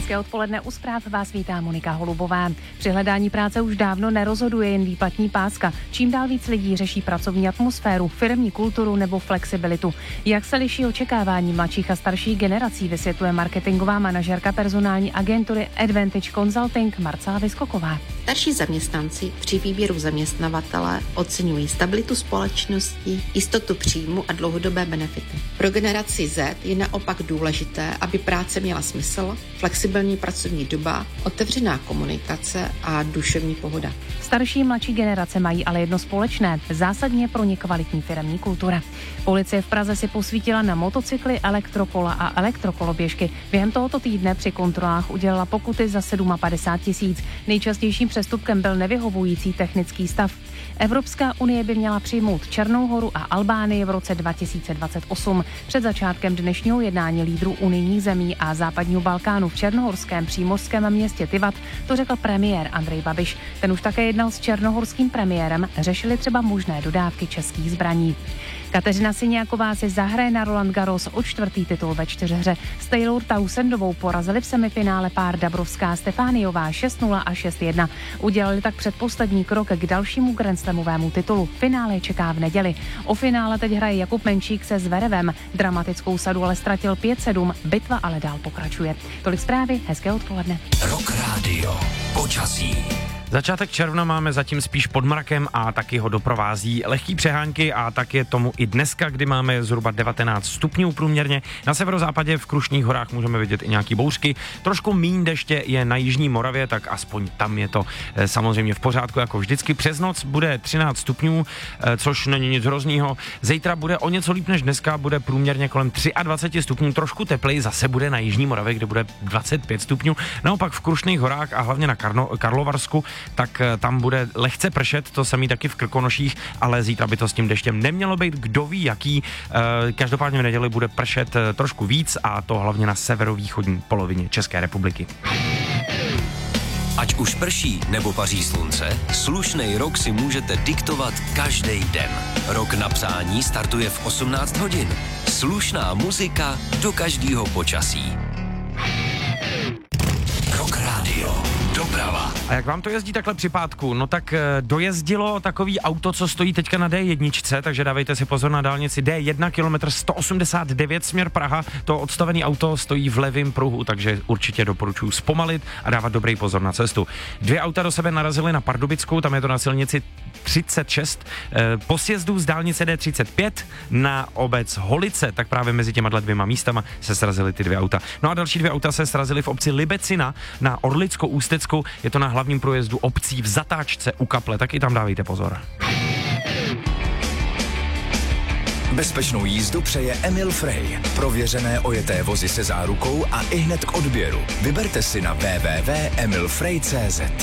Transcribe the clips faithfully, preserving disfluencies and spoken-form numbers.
Hezké odpoledne, u zpráv vás vítá Monika Holubová. Při hledání práce už dávno nerozhoduje jen výplatní páska. Čím dál víc lidí řeší pracovní atmosféru, firemní kulturu nebo flexibilitu. Jak se liší očekávání mladších a starších generací, vysvětluje marketingová manažerka personální agentury Advantage Consulting Marcela Vyskoková. Starší zaměstnanci při výběru zaměstnavatele oceňují stabilitu společnosti, jistotu příjmu a dlouhodobé benefity. Pro generaci Z je naopak důležité, aby práce měla smysl, flexibilní pracovní doba, otevřená komunikace a duševní pohoda. Starší mladší generace mají ale jedno společné, zásadně pro ně kvalitní firemní kultura. Policie v Praze si posvítila na motocykly, elektrokola a elektrokoloběžky. Během tohoto týdne při kontrolách udělala pokuty za padesát sedm tisíc. Nejčastějším přestupkem byl nevyhovující technický stav. Evropská unie by měla přijmout Černou Horu a Albánii v roce dva tisíce dvacet osm. Před začátkem dnešního jednání lídrů unijních zemí a západního Balkánu v černohorském přímořském městě Tivat to řekl premiér Andrej Babiš. Ten už také jednal s černohorským premiérem, řešili třeba možné dodávky českých zbraní. Kateřina Syňáková si zahraje na Roland Garros o čtvrtý titul ve čtyřhře. S Taylor Townsendovou porazili v semifinále pár Dabrovská Stefániová šest nula a šest jedna. Udělali tak předposlední krok k dalšímu grandslamovému titulu. Finále čeká v neděli. O finále teď hraje Jakub Menčík se Zverevem. Dramatickou sadu ale ztratil pět sedm, bitva ale dál pokračuje. Tolik zprávy, hezké odpoledne. Rock Radio, počasí. Začátek června máme zatím spíš pod mrakem a taky ho doprovází lehký přehánky a tak je tomu i dneska, kdy máme zhruba devatenáct stupňů průměrně. Na severozápadě v Krušných horách můžeme vidět i nějaký bouřky. Trošku míň deště je na jižní Moravě, tak aspoň tam je to e, samozřejmě v pořádku jako vždycky. Přes noc bude třináct stupňů, e, což není nic hroznýho. Zítra bude o něco líp než dneska, bude průměrně kolem dvacet tři stupňů, trošku tepleji zase bude na jižní Moravě, kde bude dvacet pět stupňů. Naopak v Krušných horách a hlavně na Karno, Karlovarsku tak tam bude lehce pršet, to samý taky v Krkonoších, ale zítra by to s tím deštěm nemělo být, kdo ví jaký. Každopádně v neděli bude pršet trošku víc a to hlavně na severovýchodní polovině České republiky. Ať už prší nebo paří slunce, slušnej rok si můžete diktovat každý den. Rok na přání startuje v osmnáct hodin. Slušná muzika do každého počasí. Rock Radio. Doprava. A jak vám to jezdí takhle při pátku? No tak dojezdilo takový auto, co stojí teďka na D jedna, takže dávejte si pozor na dálnici D jedna, kilometr sto osmdesát devět směr Praha. To odstavené auto stojí v levém pruhu, takže určitě doporučuji zpomalit a dávat dobrý pozor na cestu. Dvě auta do sebe narazily na Pardubickou, tam je to na silnici třicet šest. Po sjezdu z dálnice D třicet pět na obec Holice, tak právě mezi těma dvěma místama se srazily ty dvě auta. No a další dvě auta se srazily v obci Libecina na Orlicko-Ústecku, je to na hlavním průjezdu obcí v Zatáčce u Kaple, tak i tam dávejte pozor. Bezpečnou jízdu přeje Emil Frey. Prověřené ojeté vozy se zárukou a ihned k odběru. Vyberte si na w w w tečka emil frey tečka c z.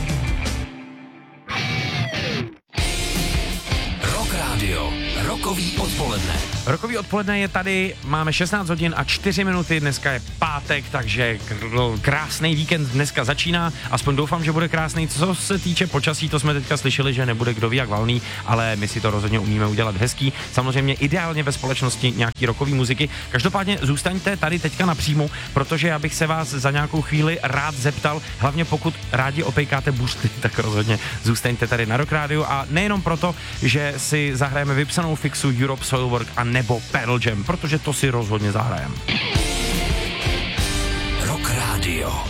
Rock Radio. Rokový odpoledne. Rokový odpoledne je tady, máme šestnáct hodin a čtyři minuty, dneska je pátek, takže krásný víkend dneska začíná, aspoň doufám, že bude krásný. Co se týče počasí, to jsme teďka slyšeli, že nebude kdo ví jak valný, ale my si to rozhodně umíme udělat hezký, samozřejmě ideálně ve společnosti nějaký rokový muziky. Každopádně zůstaňte tady teďka napřímo, protože já bych se vás za nějakou chvíli rád zeptal, hlavně pokud rádi opejkáte buřty, tak rozhodně zůstaňte tady na Rock Radio a nejenom proto, že si zahrajeme vypsanou fixu Europe Soilwork a nebo Pearl Jam, protože to si rozhodně zahrajeme. Rock Radio.